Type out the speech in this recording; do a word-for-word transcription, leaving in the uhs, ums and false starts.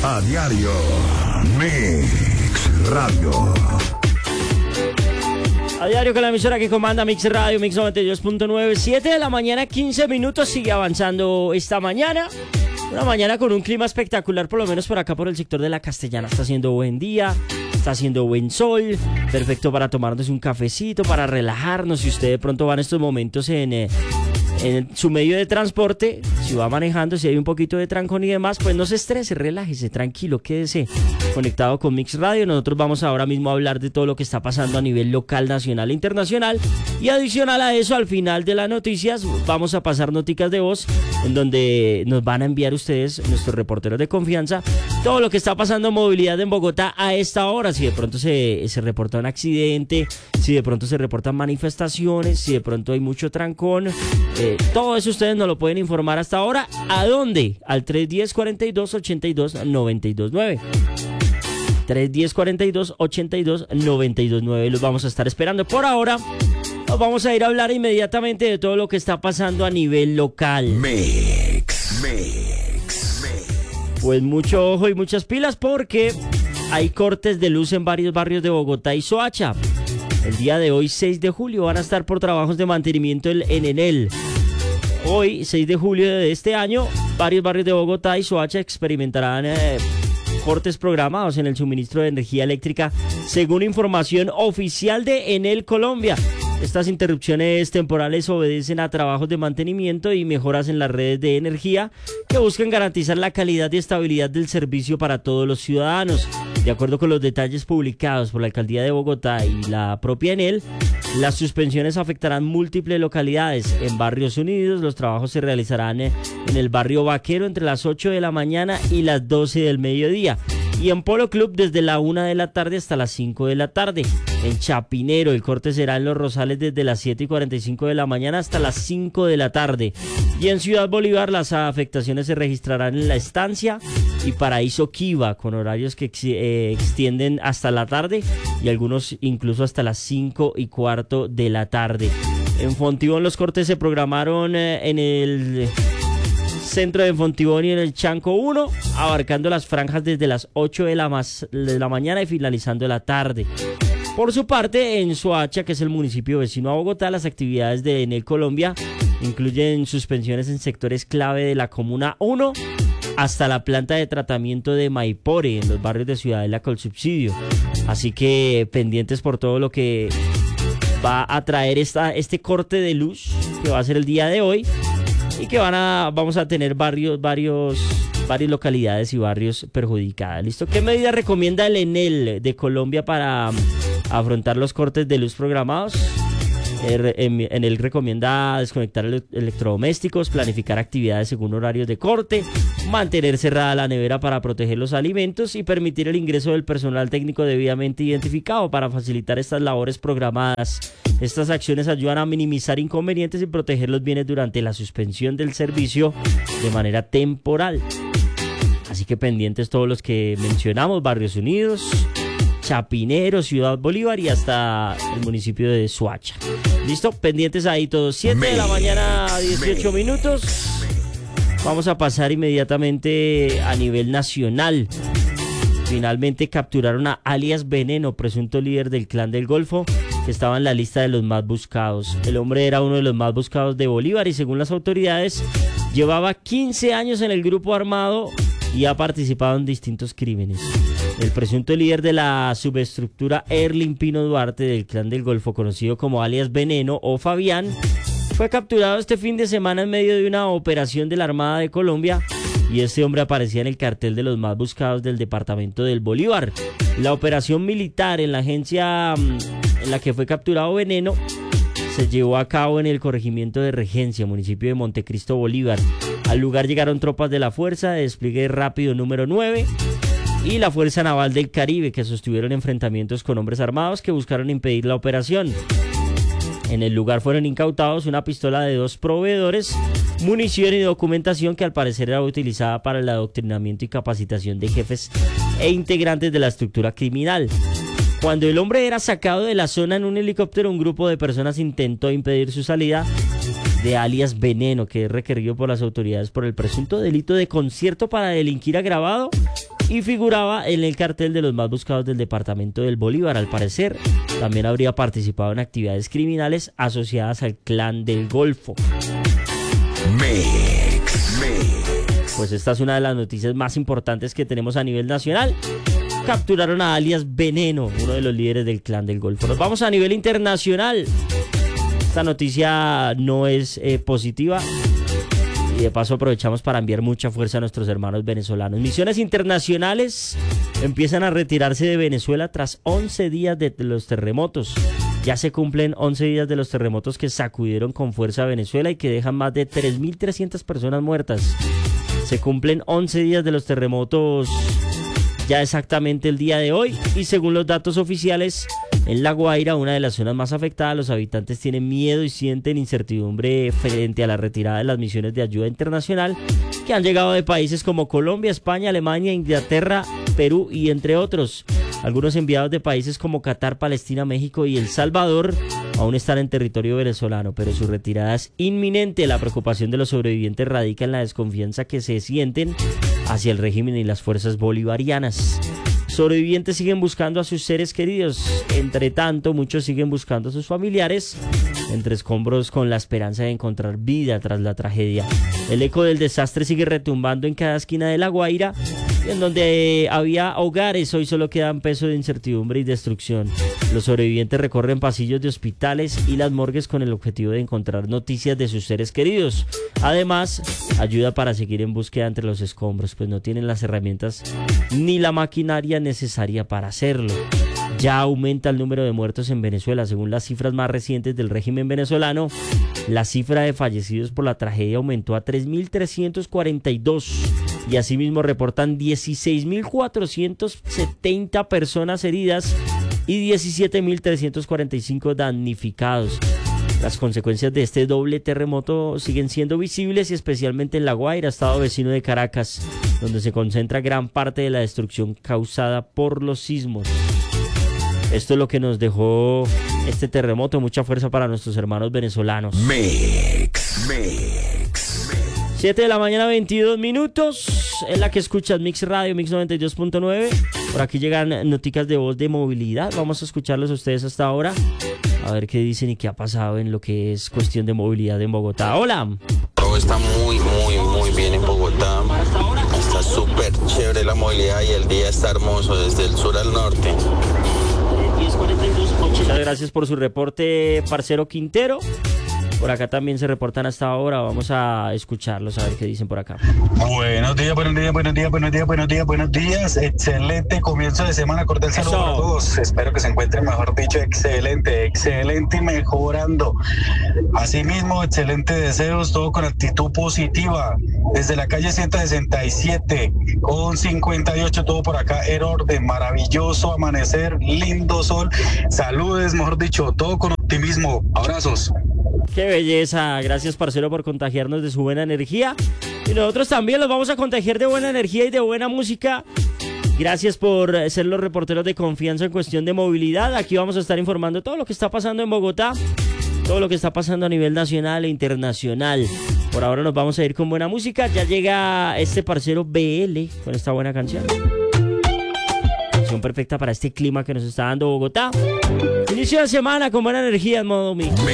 A diario, Mix Radio. A diario con la emisora que comanda Mix Radio, Mix noventa y dos punto nueve, siete de la mañana, quince minutos, sigue avanzando esta mañana. Una mañana con un clima espectacular, por lo menos por acá por el sector de la Castellana. Está haciendo buen día, está haciendo buen sol, perfecto para tomarnos un cafecito, para relajarnos. Si usted de pronto va en estos momentos en... Eh, en su medio de transporte, si va manejando, si hay un poquito de trancón y demás, pues no se estrese, relájese, tranquilo, quédese conectado con Mix Radio. Nosotros vamos ahora mismo a hablar de todo lo que está pasando a nivel local, nacional e internacional, y adicional a eso, al final de las noticias vamos a pasar noticas de voz en donde nos van a enviar ustedes, nuestros reporteros de confianza, todo lo que está pasando en movilidad en Bogotá a esta hora. Si de pronto se, se reporta un accidente, si de pronto se reportan manifestaciones, si de pronto hay mucho trancón, eh, todo eso ustedes nos lo pueden informar hasta ahora. ¿A dónde? Al tres uno cero, cuarenta y dos, ochenta y dos, noventa y dos nueve. tres uno cero, cuarenta y dos, ochenta y dos, noventa y dos nueve. Los vamos a estar esperando. Por ahora nos vamos a ir a hablar inmediatamente de todo lo que está pasando a nivel local. Mix, Mix, Mix. Pues mucho ojo y muchas pilas, porque hay cortes de luz en varios barrios de Bogotá y Soacha. El día de hoy, seis de julio, van a estar por trabajos de mantenimiento en Enel. Hoy, seis de julio de este año, varios barrios de Bogotá y Soacha experimentarán eh, cortes programados en el suministro de energía eléctrica, según información oficial de Enel Colombia. Estas interrupciones temporales obedecen a trabajos de mantenimiento y mejoras en las redes de energía que buscan garantizar la calidad y estabilidad del servicio para todos los ciudadanos. De acuerdo con los detalles publicados por la Alcaldía de Bogotá y la propia Enel, las suspensiones afectarán múltiples localidades. En Barrios Unidos, los trabajos se realizarán en el barrio Vaquero entre las ocho de la mañana y las doce del mediodía. Y en Polo Club desde la una de la tarde hasta las cinco de la tarde. En Chapinero el corte será en Los Rosales desde las siete y cuarenta y cinco de la mañana hasta las cinco de la tarde. Y en Ciudad Bolívar las afectaciones se registrarán en La Estancia y Paraíso Kiva, con horarios que ex eh, extienden hasta la tarde y algunos incluso hasta las cinco y cuarto de la tarde. En Fontibón los cortes se programaron eh, en el centro de Fontibón y en el Chanco uno, abarcando las franjas desde las ocho de la, de la mañana y finalizando la tarde. Por su parte, en Soacha, que es el municipio vecino a Bogotá, las actividades de Enel Colombia incluyen suspensiones en sectores clave de la Comuna uno hasta la planta de tratamiento de Maipore, en los barrios de Ciudadela con subsidio. Así que pendientes por todo lo que va a traer esta, este corte de luz que va a ser el día de hoy, y que van a, vamos a tener varios, varios, varias localidades y barrios perjudicadas. ¿Listo? ¿Qué medida recomienda el Enel de Colombia para um, afrontar los cortes de luz programados? Enel recomienda desconectar electrodomésticos, planificar actividades según horarios de corte, mantener cerrada la nevera para proteger los alimentos y permitir el ingreso del personal técnico debidamente identificado para facilitar estas labores programadas. Estas acciones ayudan a minimizar inconvenientes y proteger los bienes durante la suspensión del servicio de manera temporal. Así que pendientes todos los que mencionamos: Barrios Unidos, Chapinero, Ciudad Bolívar y hasta el municipio de Soacha. Listo, pendientes ahí todos. siete de la mañana, dieciocho minutos. Vamos a pasar inmediatamente a nivel nacional. Finalmente capturaron a alias Veneno, presunto líder del Clan del Golfo, que estaba en la lista de los más buscados. El hombre era uno de los más buscados de Bolívar y, según las autoridades, llevaba quince años en el grupo armado y ha participado en distintos crímenes. El presunto líder de la subestructura Erling Pino Duarte del Clan del Golfo, conocido como alias Veneno o Fabián, fue capturado este fin de semana en medio de una operación de la Armada de Colombia, y este hombre aparecía en el cartel de los más buscados del departamento del Bolívar. La operación militar en la agencia en la que fue capturado Veneno se llevó a cabo en el corregimiento de Regencia, municipio de Montecristo, Bolívar. Al lugar llegaron tropas de la Fuerza de Despliegue Rápido número nueve y la Fuerza Naval del Caribe, que sostuvieron enfrentamientos con hombres armados que buscaron impedir la operación. En el lugar fueron incautados una pistola de dos proveedores, munición y documentación que al parecer era utilizada para el adoctrinamiento y capacitación de jefes e integrantes de la estructura criminal. Cuando el hombre era sacado de la zona en un helicóptero, un grupo de personas intentó impedir su salida de alias Veneno, que es requerido por las autoridades por el presunto delito de concierto para delinquir agravado y figuraba en el cartel de los más buscados del departamento del Bolívar. Al parecer, también habría participado en actividades criminales asociadas al clan del Golfo. Mix, mix. Pues esta es una de las noticias más importantes que tenemos a nivel nacional. Capturaron a alias Veneno, uno de los líderes del clan del Golfo. Nos vamos a nivel internacional. Esta noticia no es eh, positiva. Y de paso aprovechamos para enviar mucha fuerza a nuestros hermanos venezolanos. Misiones internacionales empiezan a retirarse de Venezuela tras once días de los terremotos. Ya se cumplen once días de los terremotos que sacudieron con fuerza a Venezuela y que dejan más de tres mil trescientas personas muertas. Se cumplen once días de los terremotos ya exactamente el día de hoy, y según los datos oficiales, en La Guaira, una de las zonas más afectadas, los habitantes tienen miedo y sienten incertidumbre frente a la retirada de las misiones de ayuda internacional que han llegado de países como Colombia, España, Alemania, Inglaterra, Perú y entre otros. Algunos enviados de países como Qatar, Palestina, México y El Salvador aún están en territorio venezolano, pero su retirada es inminente. La preocupación de los sobrevivientes radica en la desconfianza que se sienten hacia el régimen y las fuerzas bolivarianas. Sobrevivientes siguen buscando a sus seres queridos. Entre tanto, muchos siguen buscando a sus familiares entre escombros con la esperanza de encontrar vida tras la tragedia. El eco del desastre sigue retumbando en cada esquina de La Guaira, y en donde había hogares hoy solo quedan peso de incertidumbre y destrucción. Los sobrevivientes recorren pasillos de hospitales y las morgues con el objetivo de encontrar noticias de sus seres queridos. Además, ayuda para seguir en búsqueda entre los escombros, pues no tienen las herramientas ni la maquinaria necesaria para hacerlo. Ya aumenta el número de muertos en Venezuela. Según las cifras más recientes del régimen venezolano, la cifra de fallecidos por la tragedia aumentó a tres mil trescientos cuarenta y dos, y asimismo reportan dieciséis mil cuatrocientos setenta personas heridas y diecisiete mil trescientos cuarenta y cinco damnificados. Las consecuencias de este doble terremoto siguen siendo visibles, y especialmente en La Guaira, estado vecino de Caracas, donde se concentra gran parte de la destrucción causada por los sismos. Esto es lo que nos dejó este terremoto. Mucha fuerza para nuestros hermanos venezolanos. Mix, mix, mix. siete de la mañana, veintidós minutos. Es la que escuchas Mix Radio, Mix noventa y dos punto nueve. Por aquí llegan noticias de voz de movilidad. Vamos a escucharlos a ustedes hasta ahora. A ver qué dicen y qué ha pasado en lo que es cuestión de movilidad en Bogotá. Hola. Todo está muy, muy, muy bien en Bogotá. Está súper chévere la movilidad y el día está hermoso desde el sur al norte. Muchas gracias por su reporte, parcero Quintero. Por acá también se reportan hasta ahora. Vamos a escucharlos, a ver qué dicen por acá. Buenos días, buenos días, buenos días, buenos días, buenos días, buenos días. Excelente comienzo de semana. Cordial saludo para todos. Espero que se encuentren, mejor dicho, excelente, excelente y mejorando. Asimismo, excelentes deseos, todo con actitud positiva. Desde la calle ciento sesenta y siete con cincuenta y ocho, todo por acá en orden. Maravilloso amanecer, lindo sol. Saludes, mejor dicho, todo con optimismo. Abrazos. ¡Qué belleza! Gracias, parcero, por contagiarnos de su buena energía. Y nosotros también los vamos a contagiar de buena energía y de buena música. Gracias por ser los reporteros de confianza en cuestión de movilidad. Aquí vamos a estar informando todo lo que está pasando en Bogotá, todo lo que está pasando a nivel nacional e internacional. Por ahora nos vamos a ir con buena música. Ya llega este parcero B L con esta buena canción. Canción perfecta para este clima que nos está dando Bogotá. Inicio de semana con buena energía en modo mix.